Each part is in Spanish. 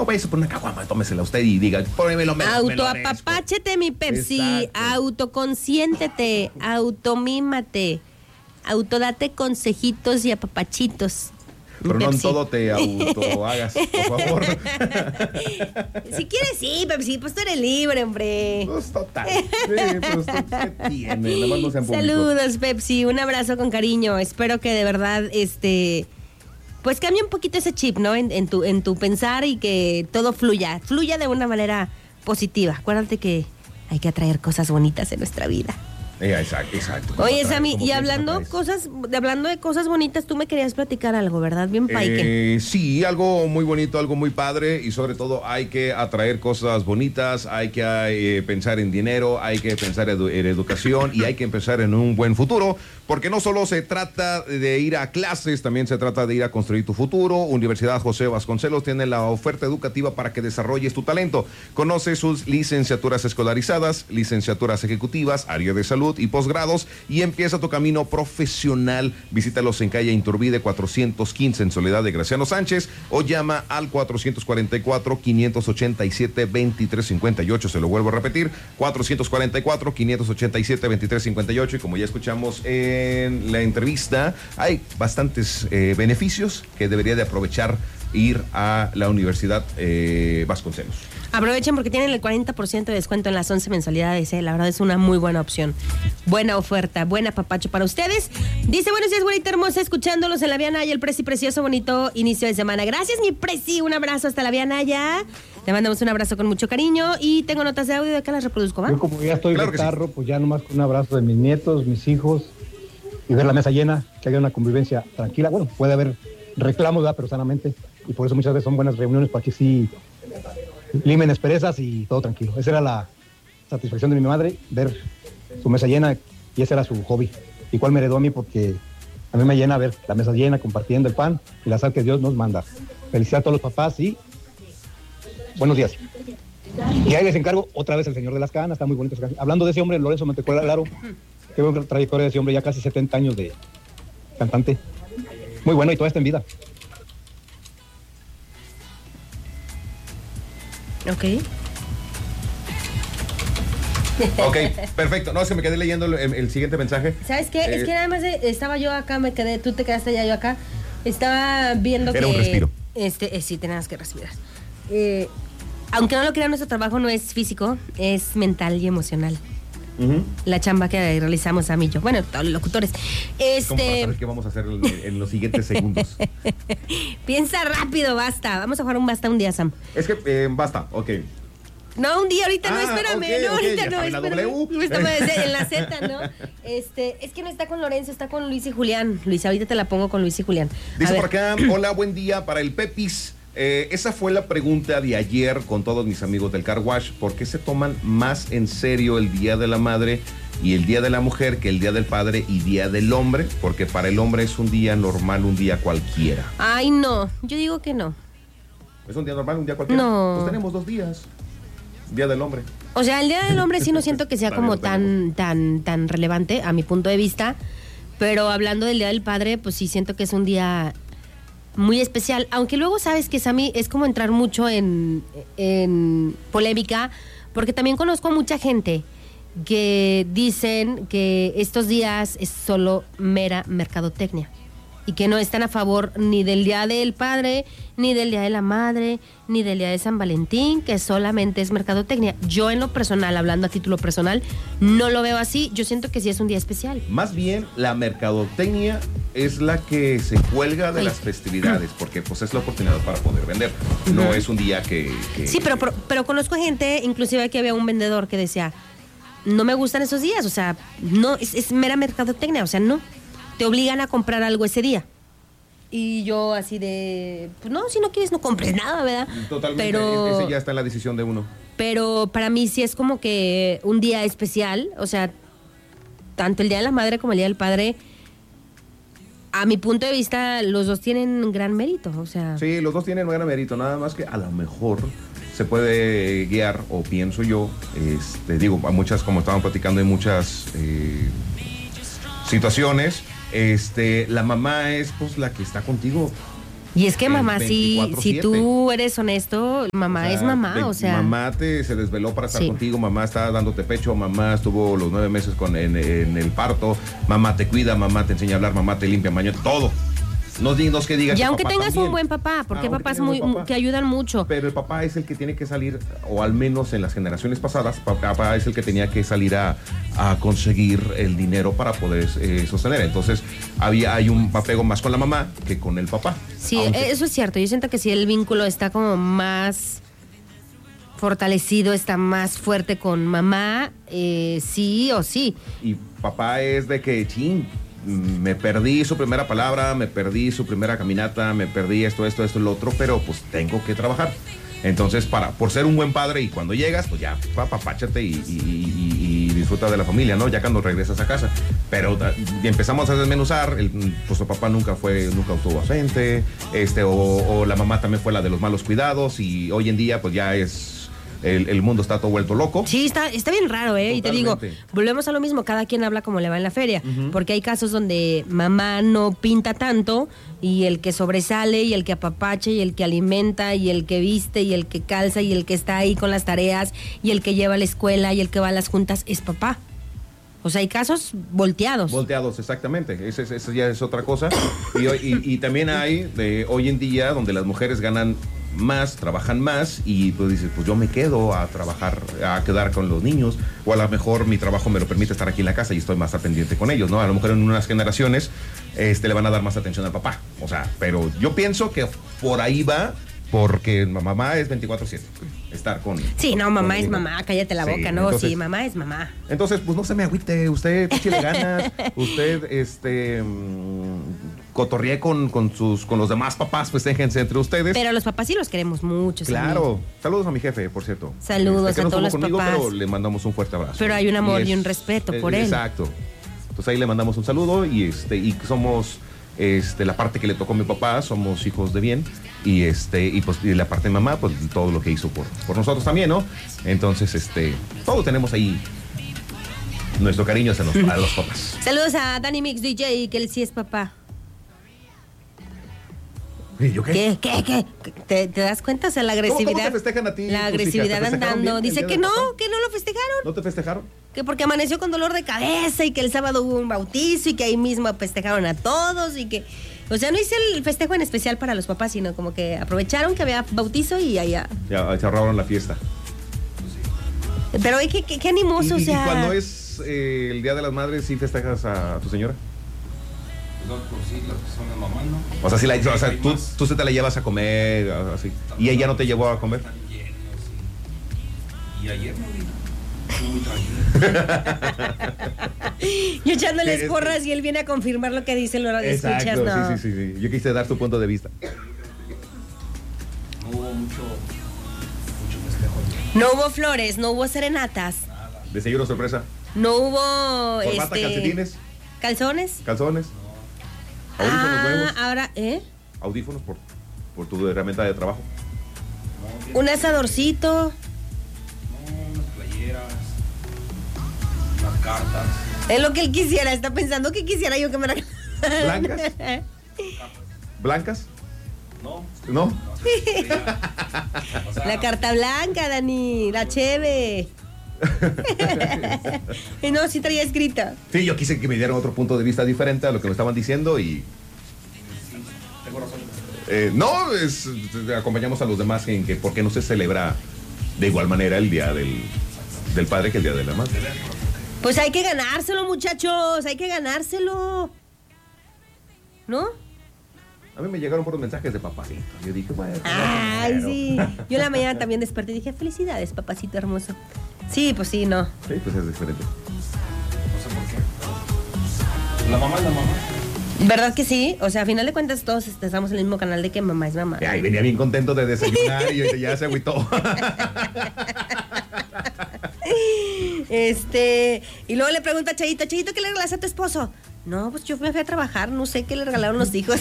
no vayas a poner una caguama, tómesela usted y diga, pónemelo menos. Autoapapáchete, mi Pepsi. Exacto. Autoconsiéntete, automímate, autodate consejitos y apapachitos. Pero no en Pepsi. todo te auto hagas, por favor. Si quieres, sí, Pepsi, pues tú eres libre, hombre. Pues total. Sí, pues ¿qué tiene? Nada más no sean públicos. Saludos, Pepsi, un abrazo con cariño. Espero que de verdad, pues cambie un poquito ese chip, ¿no? En tu pensar y que todo fluya de una manera positiva. Acuérdate que hay que atraer cosas bonitas en nuestra vida. Exacto. Oye, Sammy, y hablando de cosas bonitas, tú me querías platicar algo, ¿verdad? Bien paique. Sí, algo muy bonito, algo muy padre, y sobre todo hay que atraer cosas bonitas, hay que pensar en dinero, hay que pensar en educación y hay que pensar en un buen futuro, porque no solo se trata de ir a clases, también se trata de ir a construir tu futuro. Universidad José Vasconcelos tiene la oferta educativa para que desarrolles tu talento. Conoce sus licenciaturas escolarizadas, licenciaturas ejecutivas, área de salud y posgrados, y empieza tu camino profesional. Visítalos en calle Inturbide 415 en Soledad de Graciano Sánchez, o llama al 444-587-2358. Se lo vuelvo a repetir, 444-587-2358. Y como ya escuchamos en la entrevista, hay bastantes beneficios que debería de aprovechar ir a la Universidad Vasconcelos. Aprovechen porque tienen el 40% de descuento en las 11 mensualidades. La verdad es una muy buena opción. Buena oferta, buena papacho para ustedes. Dice, buenos días, güerita hermosa, escuchándolos en la Vía Naya, el Prezi precioso, bonito inicio de semana. Gracias, mi Prezi, un abrazo hasta la Vía Naya. Te mandamos un abrazo con mucho cariño y tengo notas de audio, de acá las reproduzco, ¿va? Yo como ya estoy Claro de que carro, pues ya nomás con un abrazo de mis nietos, mis hijos, y ver la mesa llena, que haya una convivencia tranquila. Bueno, puede haber reclamos, ¿verdad? Pero sanamente, y por eso muchas veces son buenas reuniones, para que sí limen asperezas y todo tranquilo. Esa era la satisfacción de mi madre, ver su mesa llena, y ese era su hobby, igual me heredó a mí, porque a mí me llena ver la mesa llena, compartiendo el pan y la sal que Dios nos manda. Felicidades a todos los papás y buenos días. Y ahí les encargo otra vez El Señor de las Canas, está muy bonito. Hablando de ese hombre, Lorenzo Montecuellar, qué buena trayectoria de ese hombre, ya casi 70 años de cantante. Muy bueno, y todavía está en vida. Ok, perfecto. No, es que me quedé leyendo el siguiente mensaje. ¿Sabes qué? Es que nada más estaba yo acá, tú te quedaste ya yo acá. Estaba viendo Era un respiro. Sí, tenías que respirar. Aunque no lo crean, nuestro trabajo no es físico, es mental y emocional. La chamba que realizamos a mí y yo. Bueno, todos los locutores. ¿Cómo para saber qué vamos a hacer en los siguientes segundos? Piensa rápido, basta. Vamos a jugar un basta un día, Sam. Es que basta, ok. No, un día, ahorita no, espérame. Okay, no, ahorita no, espérame. En la Z, ¿no? Es que no está con Lorenzo, está con Luis y Julián. Luis, ahorita te la pongo con Luis y Julián. Dice por acá, hola, buen día para el Pepis. Esa fue la pregunta de ayer con todos mis amigos del Car Wash. ¿Por qué se toman más en serio el Día de la Madre y el Día de la Mujer que el Día del Padre y Día del Hombre? Porque para el hombre es un día normal, un día cualquiera. Ay, no, yo digo que no. ¿Es un día normal, un día cualquiera? No. Pues tenemos 2 días. Día del Hombre. O sea, el Día del Hombre sí no siento que sea como tan relevante a mi punto de vista, pero hablando del Día del Padre, pues sí siento que es un día muy especial, aunque luego sabes que Sammy es como entrar mucho en polémica, porque también conozco a mucha gente que dicen que estos días es solo mera mercadotecnia y que no están a favor ni del Día del Padre, ni del Día de la Madre, ni del Día de San Valentín, que solamente es mercadotecnia. Yo en lo personal, hablando a título personal, no lo veo así. Yo siento que sí es un día especial. Más bien, la mercadotecnia es la que se cuelga de las festividades, porque pues es la oportunidad para poder vender. No es un día que... Sí, pero conozco gente, inclusive aquí había un vendedor que decía, no me gustan esos días, o sea, no, es mera mercadotecnia, o sea, no. Te obligan a comprar algo ese día. Y yo así de, pues no, si no quieres no compres nada, ¿verdad? Totalmente, pero, ese ya está en la decisión de uno. Pero para mí sí es como que un día especial, o sea, tanto el Día de la Madre como el Día del Padre, a mi punto de vista, los dos tienen gran mérito, o sea. Sí, los dos tienen gran mérito, nada más que a lo mejor se puede guiar, o pienso yo, digo, a muchas, como estaban platicando, hay muchas situaciones. La mamá es pues la que está contigo Y es que mamá, si 24/7. tú eres honesto, mamá es mamá, o sea. Mamá se desveló para estar Sí. contigo, mamá está dándote pecho, mamá estuvo los 9 meses en el parto, mamá te cuida, mamá te enseña a hablar, mamá te limpia, baño, todo. No es que digas Y que aunque papá tengas también. un buen papá, porque hay Aunque papás tengas un papá. que ayudan mucho. Pero el papá es el que tiene que salir, o al menos en las generaciones pasadas, papá es el que tenía que salir a conseguir el dinero para poder sostener. Entonces hay un apego más con la mamá que con el papá. Sí, Aunque- eso es cierto. Yo siento que si el vínculo está como más fortalecido, está más fuerte con mamá, sí o sí. Y papá es de que, ching, me perdí su primera palabra, me perdí su primera caminata, me perdí esto, lo otro, pero pues tengo que trabajar. Entonces, por ser un buen padre y cuando llegas, pues ya, papáchate y disfruta de la familia, ¿no? Ya cuando regresas a casa. Pero empezamos a desmenuzar, pues su papá nunca estuvo ausente, o la mamá también fue la de los malos cuidados y hoy en día pues ya es... El mundo está todo vuelto loco. Sí, está bien raro, ¿eh? Y te digo, Totalmente. volvemos a lo mismo, cada quien habla como le va en la feria, porque hay casos donde mamá no pinta tanto y el que sobresale y el que apapacha y el que alimenta y el que viste y el que calza y el que está ahí con las tareas y el que lleva a la escuela y el que va a las juntas es papá. O sea, hay casos volteados. Volteados, exactamente. Esa ya es otra cosa. Y también hay de hoy en día donde las mujeres ganan más, trabajan más y pues dices, pues yo me quedo a trabajar, a quedar con los niños, o a lo mejor mi trabajo me lo permite estar aquí en la casa y estoy más al pendiente con ellos, ¿no? A lo mejor en unas generaciones le van a dar más atención al papá. O sea, pero yo pienso que por ahí va, porque mamá es 24/7. Estar con... Sí, no, mamá con es el hijo. mamá, cállate la Sí, boca, ¿no? entonces- Sí, mamá es mamá. Entonces, pues no se me agüite, usted échale ganas, usted cotorree con los demás papás, pues déjense entre ustedes. Pero a los papás sí los queremos mucho. Claro. Saludos a mi jefe, por cierto. Saludos Que a no todos estuvo los conmigo, papás. pero le mandamos un fuerte abrazo. Pero hay un amor y un respeto por él. Exacto. Entonces ahí le mandamos un saludo y somos la parte que le tocó a mi papá, somos hijos de bien y pues y la parte de mamá, pues todo lo que hizo por nosotros también, ¿no? Entonces todos tenemos ahí nuestro cariño a los papás. Saludos a Danny Mix DJ, que él sí es papá. ¿Y yo qué? ¿Qué? ¿Te das cuenta? O sea, la ¿Cómo agresividad. te festejan a ti, La tus agresividad hijas? ¿Te festejaron andando. bien el Dice día que del no, papá? que no lo festejaron. ¿No te festejaron? Que porque amaneció con dolor de cabeza y que el sábado hubo un bautizo y que ahí mismo festejaron a todos y que... O sea, no hice el festejo en especial para los papás, sino como que aprovecharon que había bautizo y allá. Ya cerraron la fiesta. Pero qué animoso, o ¿Y sea... cuando es el Día de las Madres, sí festejas a tu señora? No, pues sí, las que son las mamás, ¿no? O sea, Hay tú más. se te la llevas a comer, así. ¿Y ella no te llevó a comer? Están llenos y ayer no vino. Estuvo muy tranquilo. Y echándoles Sí, porras y él viene a confirmar lo que dice el hora de escuchas, Exacto, no. sí. Yo quise dar tu punto de vista. No hubo mucho festejo ayer. No hubo flores, no hubo serenatas, Desayuno sorpresa. no hubo Corbata, calcetines, calzones. calzones, audífonos nuevos, Ahora, audífonos por tu herramienta de trabajo. un asadorcito. No, unas playeras, unas cartas. Es lo que él quisiera, está pensando que quisiera yo que me ¿Blancas? ¿Blancas? No, ¿No? no sé. O sea, La carta blanca, Dani, la cheve. Y no, sí traía escrita. Sí, yo quise que me dieran otro punto de vista diferente a lo que me estaban diciendo y... tengo razón. Acompañamos a los demás en que por qué no se celebra de igual manera el Día del Padre que el Día de la Madre. Pues hay que ganárselo, muchachos, hay que ganárselo. ¿No? A mí me llegaron por los mensajes de papacito. Yo dije, bueno. Ay, pero- sí. Yo en la mañana también desperté y dije, felicidades, papacito hermoso. Sí, pues sí, no. Sí, pues es diferente. No sé por qué. La mamá es la mamá. ¿Verdad que sí? O sea, a final de cuentas todos estamos en el mismo canal de que mamá es mamá. Ay, venía bien contento de desayunar y ahorita ya se agüitó. Y luego le pregunta a Chayito, ¿qué le regalaste a tu esposo? No, pues yo me fui a trabajar, no sé qué le regalaron los hijos.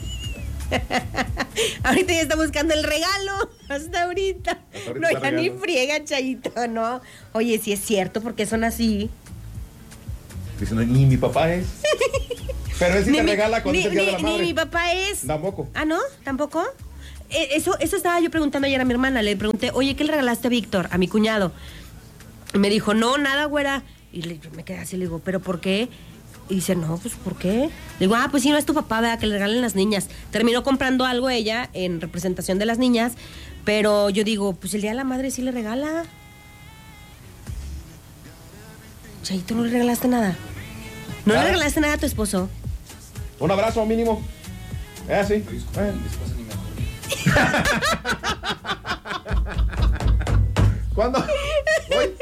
Ahorita ya está buscando el regalo, hasta ahorita. ahorita No, está ya ni regalo. friega, Chayito, no. Oye, sí es cierto, porque son así. Diciendo, ¿y mi papá es? Pero él sí te regala cuando es el Día de la Madre. Ni mi papá es. Tampoco. Ah, ¿no? ¿Tampoco? Eso estaba yo preguntando ayer a mi hermana. Le pregunté, oye, ¿qué le regalaste a Víctor, a mi cuñado? Y me dijo, no, nada, güera. Y yo me quedé así, le digo, ¿pero por qué? Y dice, no, pues, ¿por qué? Le digo, pues sí, no es tu papá, ¿verdad? Que le regalen las niñas. Terminó comprando algo ella en representación de las niñas, pero yo digo, pues el Día de la Madre sí le regala. Chayito, ¿no le regalaste nada? ¿No le regalaste nada a tu esposo? Un abrazo mínimo. Sí. Mi esposa ni me acordé. ¿Cuándo? ¿Hoy?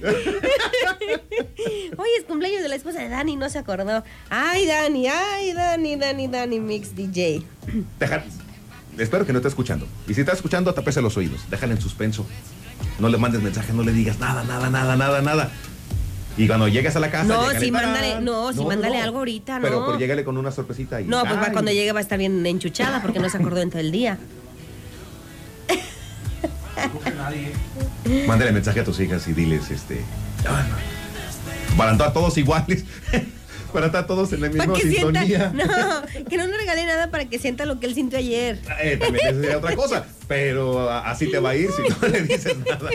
Hoy es cumpleaños de la esposa de Dani, no se acordó. Ay, Dani, Mix DJ. Espero que no esté escuchando. Y si está escuchando, tapese los oídos. Déjale en suspenso. No le mandes mensaje, no le digas nada. Y cuando llegues a la casa, no, llégale, sí, mándale algo ahorita, ¿no? Pero llégale con una sorpresita. Y, no, pues cuando llegue va a estar bien enchuchada porque no se acordó en todo el día. Mándale mensaje a tus hijas y diles, para estar todos iguales, para estar todos en la misma sintonía. Que no le regale nada para que sienta lo que él sintió ayer. También esa sería otra cosa, pero así te va a ir si no le dices nada.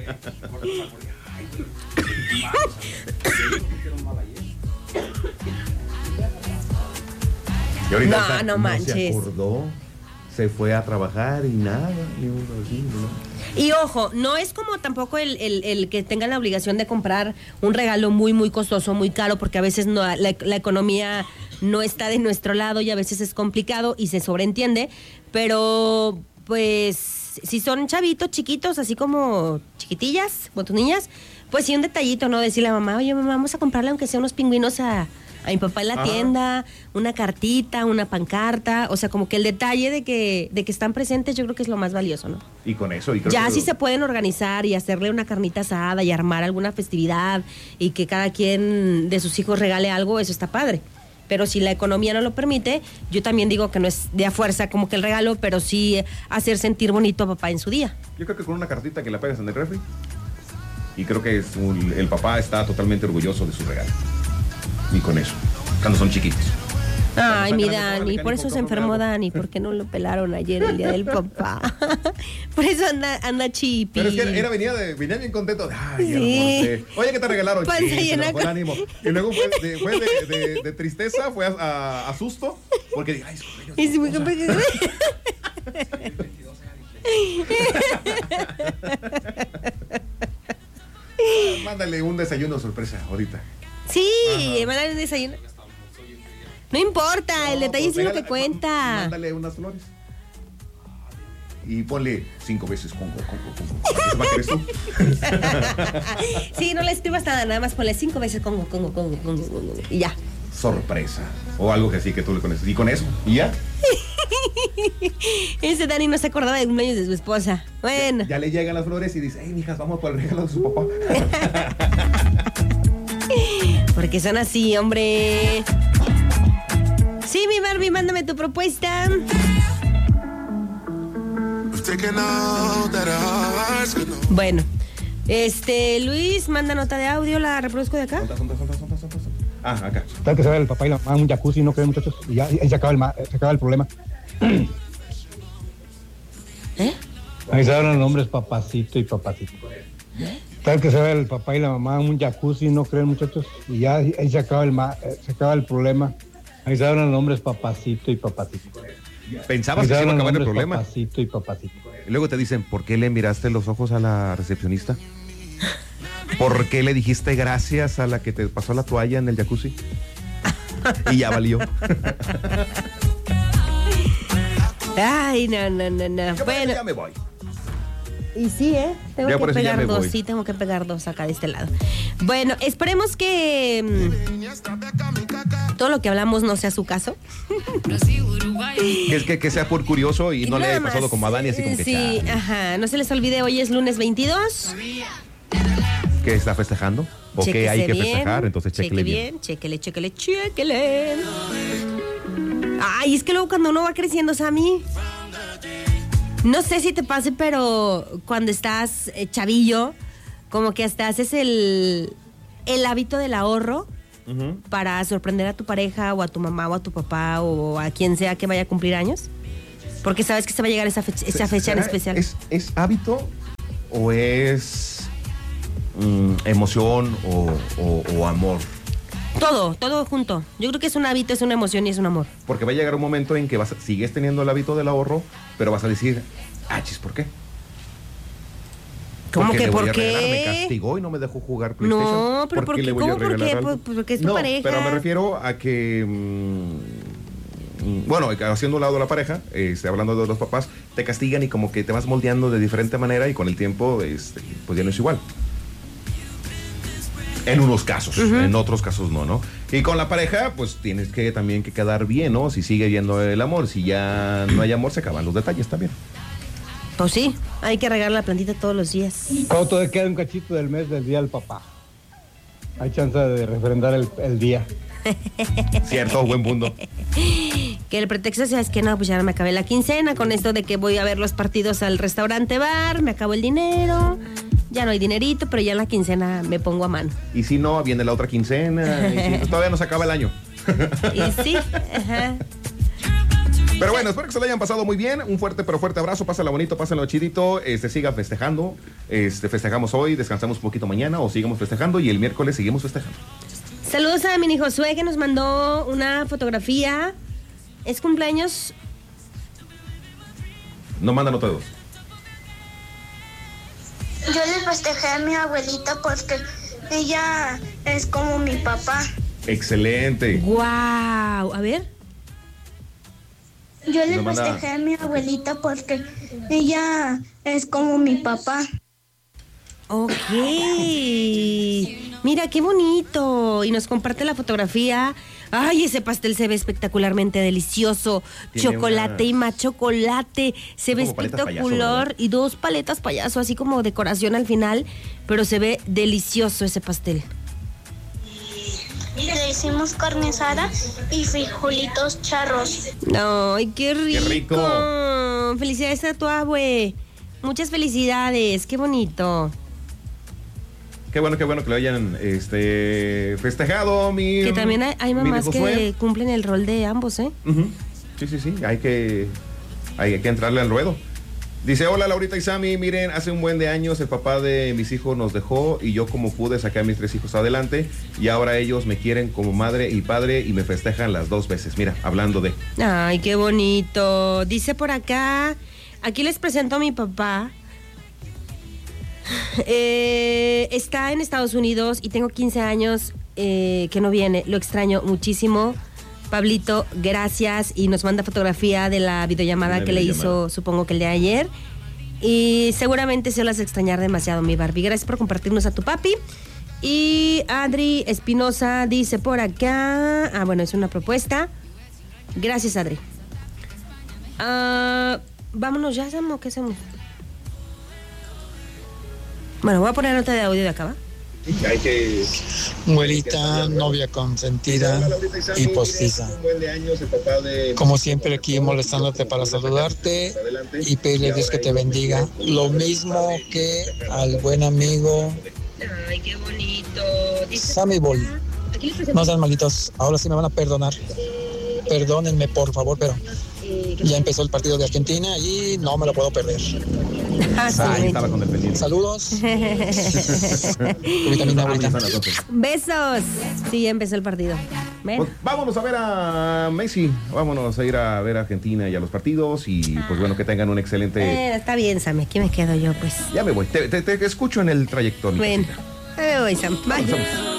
Y ahorita no manches. Se acordó, se fue a trabajar y nada, ni uno así, ¿no? Y ojo, no es como tampoco el que tengan la obligación de comprar un regalo muy, muy costoso, muy caro, porque a veces no, la economía no está de nuestro lado y a veces es complicado y se sobreentiende, pero pues si son chavitos chiquitos, así como chiquitillas, como tus niñas, pues sí un detallito, ¿no? Decirle a mamá, oye, mamá, vamos a comprarle aunque sea unos pingüinos a mi papá en la tienda, una cartita, una pancarta, o sea, como que el detalle de que están presentes yo creo que es lo más valioso, ¿no? Y con eso, y creo ya que sí se pueden organizar y hacerle una carnita asada y armar alguna festividad y que cada quien de sus hijos regale algo, eso está padre. Pero si la economía no lo permite, yo también digo que no es de a fuerza como que el regalo, pero sí hacer sentir bonito a papá en su día. Yo creo que con una cartita que la pegas en el refri, y creo que el papá está totalmente orgulloso de su regalo. Y con eso, cuando son chiquitos. Ay, mi Dani, por eso se enfermó Dani, porque no lo pelaron ayer el día del papá. Por eso anda chipi. Pero es que venía bien contento. Ay, sí. Oye, ¿qué te regalaron? Panza llena con ánimo. Y luego fue de tristeza, fue a susto, porque dije, ay, es muy mándale un desayuno sorpresa ahorita. Sí, mándale un desayuno. No importa, el detalle es lo que cuenta. Mándale unas flores. Y ponle 5 veces Congo. ¿Qué más quieres tú? Sí, no le escribas nada más ponle 5 veces Congo. Y ya. Sorpresa. O algo que así que tú le conoces. Y con eso, y ya. Ese Dani no se acordaba de cumpleaños de su esposa. Bueno. Ya le llegan las flores y dice, hey, mijas, vamos para el regalo de su papá. Porque son así, hombre. Sí, mi Barbie, mándame tu propuesta. Bueno, Luis, manda nota de audio, la reproduzco de acá. Acá. Tal que se ve el papá y la mamá en un jacuzzi, ¿no creen, muchachos? Y ya ahí se acaba el problema. Ahí se hablan los nombres papacito y papacito. Tal que se ve el papá y la mamá en un jacuzzi, ¿no creen, muchachos? Y ya ahí se acaba el problema. Ahí se hablan los nombres papacito y papacito. Pensabas que se iba a acabar el problema. Papacito y papacito. Y luego te dicen, ¿por qué le miraste los ojos a la recepcionista? ¿Por qué le dijiste gracias a la que te pasó la toalla en el jacuzzi? Y ya valió. Ay, no. Yo bueno, ya me voy. Y sí, tengo ya que pegar dos, sí, tengo que pegar dos acá de este lado. Bueno, esperemos que todo lo que hablamos no sea su caso. Que sea por curioso y no le haya pasado como a Dani, así como que sí, ajá, no se les olvide, hoy es lunes 22. ¿Qué está festejando? ¿O qué hay que festejar? Entonces chéquele bien. Chéquele. Ay, es que luego cuando uno va creciendo, Sammy, no sé si te pase, pero cuando estás chavillo, como que hasta haces el hábito del ahorro para sorprender a tu pareja o a tu mamá o a tu papá o a quien sea que vaya a cumplir años? Porque sabes que se va a llegar esa fecha en especial. ¿Es hábito o es emoción o amor? Todo junto. Yo creo que es un hábito, es una emoción y es un amor. Porque va a llegar un momento en que sigues teniendo el hábito del ahorro, pero vas a decir, chis, ¿por qué? ¿Cómo que por Me qué? castigó y no me dejó jugar PlayStation. No, pero ¿por qué? ¿Cómo por qué? Pues porque es tu pareja. Pero me refiero a que, bueno, haciendo un lado la pareja, hablando de los papás, te castigan y como que te vas moldeando de diferente manera y con el tiempo, pues ya no es igual. En unos casos, en otros casos no. Y con la pareja, pues tienes que también que quedar bien, ¿no? Si sigue habiendo el amor, si ya no hay amor, se acaban los detalles también. Pues sí, hay que regar la plantita todos los días. Cuando todavía queda un cachito del mes del Día del Papá. Hay chance de refrendar el día. Cierto, buen punto. Que el pretexto sea es que no, pues ya no me acabé la quincena con esto de que voy a ver los partidos al restaurante bar, me acabó el dinero, ya no hay dinerito, pero ya en la quincena me pongo a mano. Y si no, viene la otra quincena, y si todavía no se acaba el año. Y sí, ajá. Pero bueno, espero que se lo hayan pasado muy bien. Un fuerte pero fuerte abrazo. Pásenlo bonito, pásenlo chidito. Sigan festejando. Festejamos hoy, descansamos un poquito mañana o sigamos festejando y el miércoles seguimos festejando. Saludos a Mini Josué que nos mandó una fotografía. ¿Es cumpleaños? No mandan todos. Yo le festejé a mi abuelita porque ella es como mi papá. Excelente. ¡Guau! A ver. Yo le festejé a mi abuelita porque ella es como mi papá. Ok. Mira, qué bonito. Y nos comparte la fotografía. Ay, ese pastel se ve espectacularmente delicioso. Tiene Chocolate y más chocolate. Se ve como paletas espectacular. payaso, y 2 paletas payaso, así como decoración al final. Pero se ve delicioso ese pastel. Le hicimos carne asada y frijolitos charros. Ay, qué rico. Qué rico. Felicidades a tu abue. Muchas felicidades. Qué bonito. Qué bueno que lo hayan festejado, mi. Que también hay mamás mi Josué. que cumplen el rol de ambos, ¿eh? Sí. Hay que entrarle al ruedo. Dice, hola Laurita y Sammy, miren, hace un buen de años el papá de mis hijos nos dejó y yo como pude saqué a mis 3 hijos adelante y ahora ellos me quieren como madre y padre y me festejan las 2 veces. Mira, hablando de... Ay, qué bonito. Dice por acá, aquí les presento a mi papá. Está en Estados Unidos y tengo 15 años que no viene. Lo extraño muchísimo. Pablito, gracias. Y nos manda fotografía de la videollamada que le hizo, supongo que el de ayer. Y seguramente se las extrañar demasiado, mi Barbie. Gracias por compartirnos a tu papi. Y Adri Espinosa dice por acá. Bueno, es una propuesta. Gracias, Adri. Vámonos ya, Sam, ¿o qué hacemos? Bueno, voy a poner nota de audio de acá, ¿va? Abuelita, novia consentida y postiza. Como siempre aquí molestándote para saludarte y pedirle a Dios que te bendiga. Lo mismo que al buen amigo Ay, qué bonito. Sammy Boy. No sean malitos, ahora sí me van a perdonar. Perdónenme por favor, pero ya empezó el partido de Argentina y no me lo puedo perder. Ahí estaba con el pendiente. Saludos. Vitamina abuelita. Besos. Sí, ya empezó el partido. ¿Ven? Pues vámonos a ver a Messi, vámonos a ir a ver a Argentina y a los partidos y pues bueno, que tengan un excelente... Está bien, Sam, aquí me quedo yo, pues. Ya me voy, te escucho en el trayecto. Bueno, ahí me voy, Sam. Bye. Vamos.